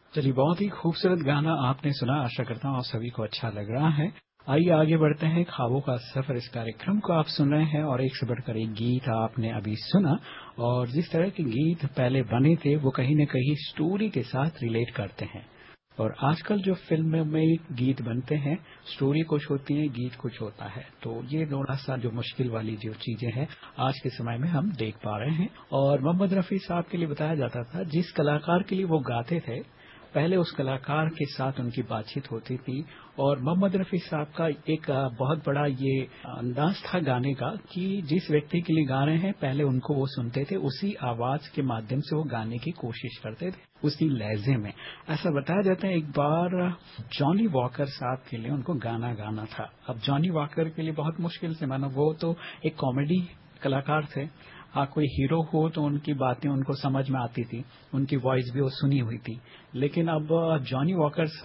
चलिए, बहुत ही खूबसूरत गाना आपने सुना। आशा करता हूँ आप सभी को अच्छा लग रहा है। आइए आगे बढ़ते हैं। ख्वाबों का सफर इस कार्यक्रम को आप सुन रहे हैं और एक से बढ़कर एक गीत आपने अभी सुना। और जिस तरह के गीत पहले बने थे वो कहीं न कहीं स्टोरी के साथ रिलेट करते हैं। और आजकल जो फिल्म में गीत बनते हैं, स्टोरी कुछ होती है, गीत कुछ होता है। तो ये थोड़ा सा जो मुश्किल वाली जो चीजें हैं आज के समय में हम देख पा रहे हैं। और मोहम्मद रफी साहब के लिए बताया जाता था, जिस कलाकार के लिए वो गाते थे पहले उस कलाकार के साथ उनकी बातचीत होती थी। और मोहम्मद रफी साहब का एक बहुत बड़ा ये अंदाज था गाने का कि जिस व्यक्ति के लिए गा रहे हैं पहले उनको वो सुनते थे, उसी आवाज के माध्यम से वो गाने की कोशिश करते थे, उसी लहजे में। ऐसा बताया जाता है एक बार जॉनी वॉकर साहब के लिए उनको गाना गाना था। अब जॉनी वॉकर के लिए बहुत मुश्किल से, मानो वो तो एक कॉमेडी कलाकार थे। हाँ, कोई हीरो हो तो उनकी बातें उनको समझ में आती थी, उनकी वॉइस भी वो सुनी हुई थी। लेकिन अब जॉनी वॉकर